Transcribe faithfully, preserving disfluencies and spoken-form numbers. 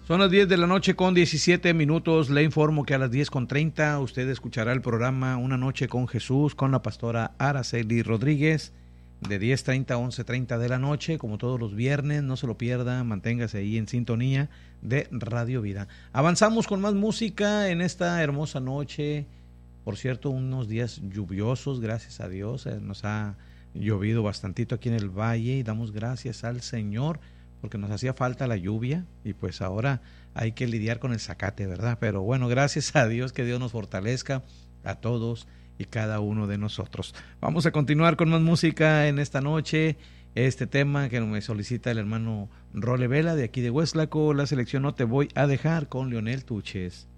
Son las diez de la noche con diecisiete minutos. Le informo que a las diez con treinta usted escuchará el programa Una Noche con Jesús con la pastora Araceli Rodríguez de diez treinta a once treinta de la noche, como todos los viernes. No se lo pierda, manténgase ahí en sintonía de Radio Vida. Avanzamos con más música en esta hermosa noche. Por cierto, unos días lluviosos, gracias a Dios. Nos ha llovido bastantito aquí en el valle y damos gracias al Señor, porque nos hacía falta la lluvia y pues ahora hay que lidiar con el zacate, ¿verdad? Pero bueno, gracias a Dios, que Dios nos fortalezca a todos y cada uno de nosotros. Vamos a continuar con más música en esta noche. Este tema que me solicita el hermano Role Vela de aquí de Hueslaco, la selección No Te Voy a Dejar con Leonel Tuches.